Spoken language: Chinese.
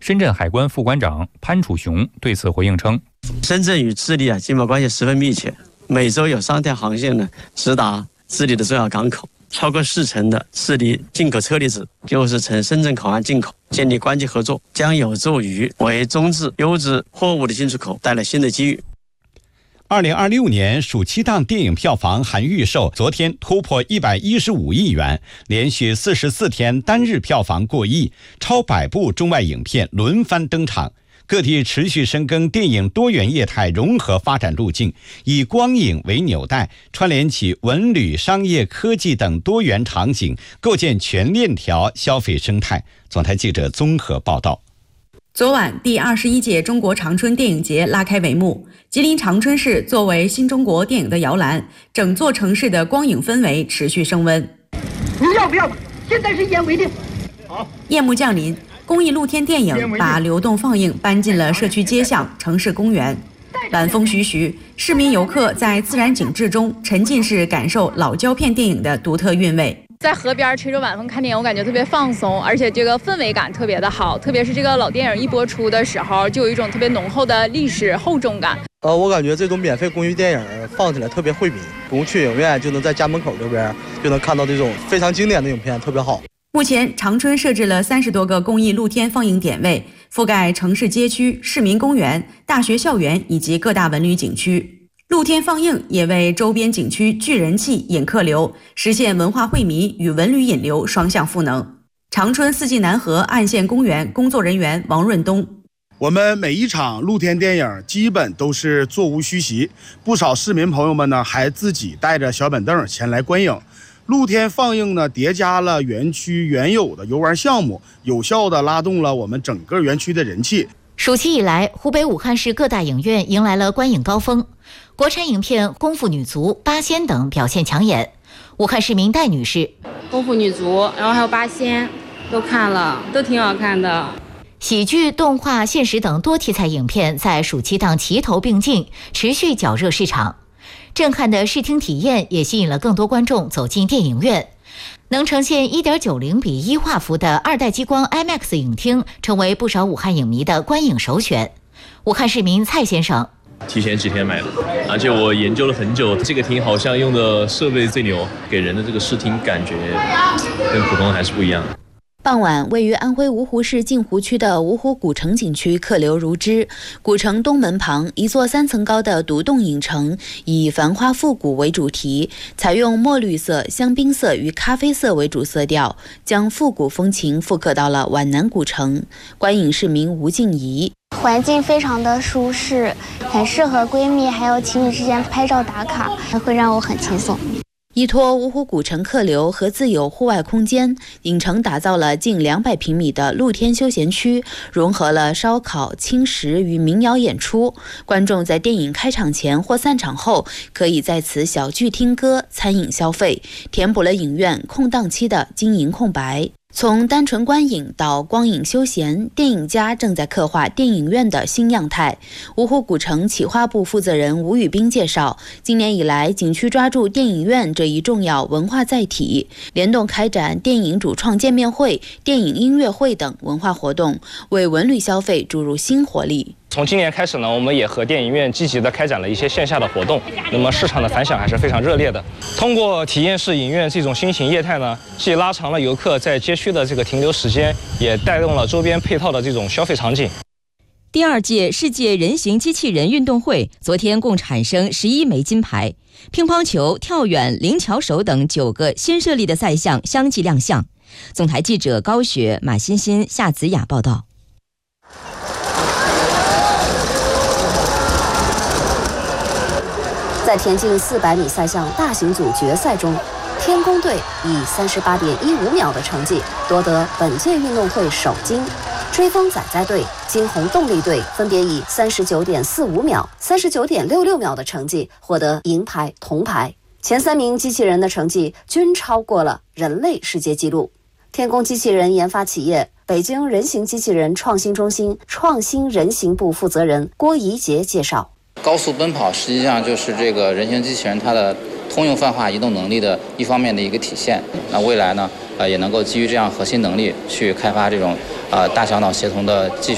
深圳海关副馆长潘楚雄对此回应称， 深圳与智利经贸关系十分密切，每周有3条航线呢直达智利的重要港口，超过40%的智利进口车厘子就是从深圳口岸进口。建立关系合作将有助于为中质优质货物的进出口带来新的机遇。 2026年暑期档电影票房含预售昨天突破115亿元，连续44天单日票房过亿，超100部中外影片轮番登场。各地持续深耕电影多元业态融合发展路径，以光影为纽带，串联起文旅、商业、科技等多元场景，构建全链条消费生态。总台记者综合报道。 昨晚，第21届中国长春电影节拉开帷幕。吉林长春市作为新中国电影的摇篮，整座城市的光影氛围持续升温。 你要不要？现在是一言为定。 好，夜幕降临，公益露天电影把流动放映搬进了社区街巷、城市公园。晚风徐徐，市民游客在自然景致中沉浸式感受老胶片电影的独特韵味。 在河边吹着晚风看电影，我感觉特别放松，而且这个氛围感特别的好。特别是这个老电影一播出的时候，就有一种特别浓厚的历史厚重感。 我感觉这种免费公益电影放起来特别惠民，不用去影院就能在家门口这边就能看到这种非常经典的影片，特别好。 目前，长春设置了30多个公益露天放映点位，覆盖城市街区、市民公园、大学校园以及各大文旅景区。露天放映也为周边景区聚人气、引客流，实现文化惠民与文旅引流双向赋能。长春四季南河岸县公园工作人员王润东： 我们每一场露天电影基本都是座无虚席，不少市民朋友们呢还自己带着小板凳前来观影。露天放映呢叠加了园区原有的游玩项目，有效地拉动了我们整个园区的人气。 暑期以来，湖北武汉市各大影院迎来了观影高峰，国产影片《功夫女足》《八仙》等表现抢眼。武汉市民戴女士： 《功夫女足》，然后还有《八仙》，都看了，都挺好看的。 喜剧、动画、现实等多题材影片在暑期档齐头并进，持续绞热市场。震撼的视听体验也吸引了更多观众走进电影院。能呈现 1.90:1画幅的2代激光 IMAX 影厅，成为不少武汉影迷的观影首选。武汉市民蔡先生： 提前几天买的，而且我研究了很久，这个厅好像用的设备最牛，给人的这个视听感觉跟普通还是不一样的。 傍晚，位于安徽芜湖市镜湖区的芜湖古城景区客流如织。古城东门旁，一座3层高的独栋影城，以繁花复古为主题，采用墨绿色、香槟色与咖啡色为主色调，将复古风情复刻到了皖南古城。观影市民吴静怡： 环境非常的舒适，很适合闺蜜还有情侣之间拍照打卡，会让我很轻松。 依托芜湖古城客流和自有户外空间，影城打造了近200平米的露天休闲区，融合了烧烤、轻食与民谣演出。观众在电影开场前或散场后，可以在此小聚听歌、餐饮消费，填补了影院空档期的经营空白。从单纯观影到光影休闲，电影家正在刻画电影院的新样态。芜湖古城企划部负责人吴宇斌介绍，今年以来，景区抓住电影院这一重要文化载体，联动开展电影主创见面会、电影音乐会等文化活动，为文旅消费注入新活力。 从今年开始呢，我们也和电影院积极地开展了一些线下的活动，那么市场的反响还是非常热烈的。通过体验式影院这种新型业态呢，既拉长了游客在街区的这个停留时间，也带动了周边配套的这种消费场景。 第2届世界人形机器人运动会昨天共产生11枚金牌，乒乓球、跳远、灵巧手等9个新设立的赛项相继亮相。总台记者高雪、马欣欣、夏子雅报道。 在田径400米赛项大型组决赛中，天宫队以38.15秒的成绩夺得本届运动会首金，追风仔仔队、金红动力队分别以39.45秒、39.66秒的成绩获得银牌、铜牌。前3名机器人的成绩均超过了人类世界纪录。天宫机器人研发企业北京人形机器人创新中心创新人形部负责人郭怡杰介绍， 高速奔跑实际上就是这个人形机器人它的通用泛化移动能力的一方面的一个体现。那未来呢，也能够基于这样核心能力去开发这种大小脑协同的技术。